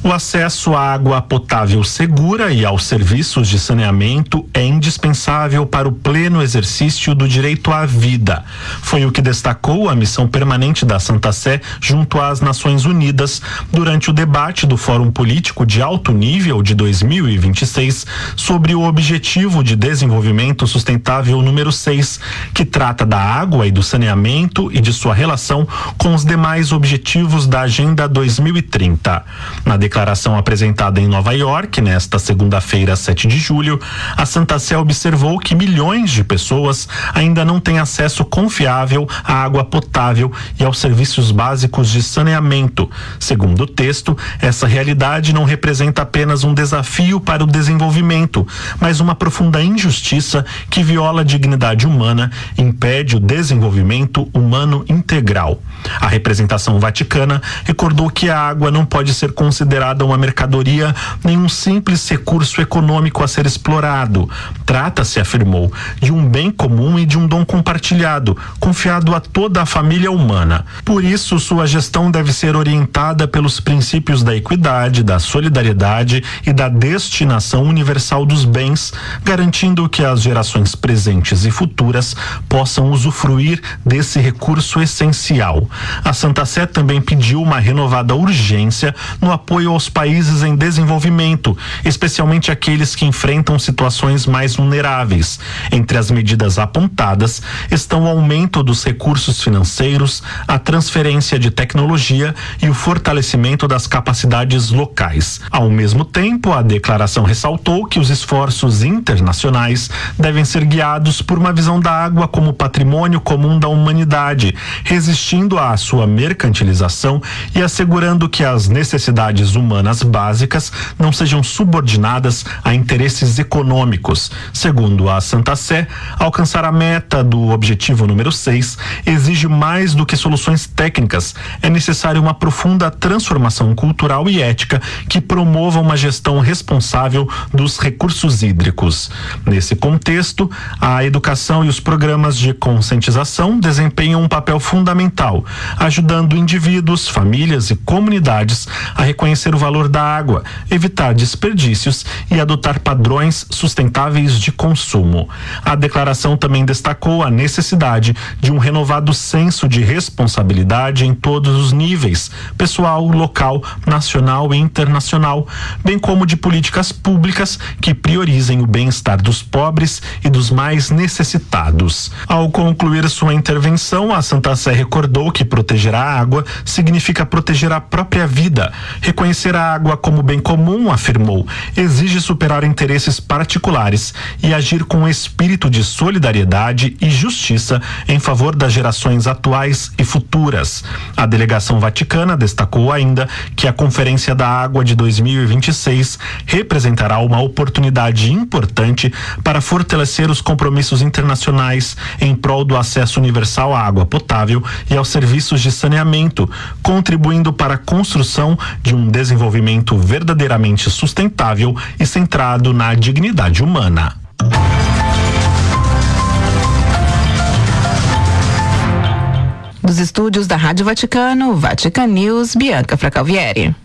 O acesso à água potável segura e aos serviços de saneamento é indispensável para o pleno exercício do direito à vida. Foi o que destacou a missão permanente da Santa Sé junto às Nações Unidas durante o debate do Fórum Político de Alto Nível de 2026 sobre o Objetivo de Desenvolvimento Sustentável número 6, que trata da água e do saneamento e de sua relação com os demais objetivos da Agenda 2030. Na declaração apresentada em Nova York, nesta segunda-feira, 7 de julho, a Santa Sé observou que milhões de pessoas ainda não têm acesso confiável à água potável e aos serviços básicos de saneamento. Segundo o texto, essa realidade não representa apenas um desafio para o desenvolvimento, mas uma profunda injustiça que viola a dignidade humana e impede o desenvolvimento humano integral. A representação vaticana recordou que a água não pode ser considerada uma mercadoria nem um simples recurso econômico a ser explorado. Trata-se, afirmou, de um bem comum e de um dom compartilhado, confiado a toda a família humana. Por isso, sua gestão deve ser orientada pelos princípios da equidade, da solidariedade e da destinação universal dos bens, garantindo que as gerações presentes e futuras possam usufruir desse recurso essencial. A Santa Sé também pediu uma renovada urgência no apoio aos países em desenvolvimento, especialmente aqueles que enfrentam situações mais vulneráveis. Entre as medidas apontadas estão o aumento dos recursos financeiros, a transferência de tecnologia e o fortalecimento das capacidades locais. Ao mesmo tempo, a declaração ressaltou que os esforços internacionais devem ser guiados por uma visão da água como patrimônio comum da humanidade, resistindo à sua mercantilização e assegurando que as necessidades humanas básicas não sejam subordinadas a interesses econômicos. Segundo a Santa Sé, alcançar a meta do objetivo número 6 exige mais do que soluções técnicas. É necessária uma profunda transformação cultural e ética que promova uma gestão responsável dos recursos hídricos. Nesse contexto, a educação e os programas de conscientização desempenham um papel fundamental, ajudando indivíduos, famílias e comunidades a reconhecer o valor da água, evitar desperdícios e adotar padrões sustentáveis de consumo. A declaração também destacou a necessidade de um renovado senso de responsabilidade em todos os níveis, pessoal, local, nacional e internacional, bem como de políticas públicas que priorizem o bem-estar dos pobres e dos mais necessitados. Ao concluir sua intervenção, a Santa Sé recordou que proteger a água significa proteger a própria vida. Reconhecer a água como bem comum, afirmou, exige superar interesses particulares e agir com espírito de solidariedade e justiça em favor das gerações atuais e futuras. A delegação vaticana destacou ainda que a Conferência da Água de 2026 representará uma oportunidade importante para fortalecer os compromissos internacionais em prol do acesso universal à água potável e aos serviços de saneamento, contribuindo para a construção de um desenvolvimento verdadeiramente sustentável e centrado na dignidade humana. Dos estúdios da Rádio Vaticano, Vatican News, Bianca Fracalvieri.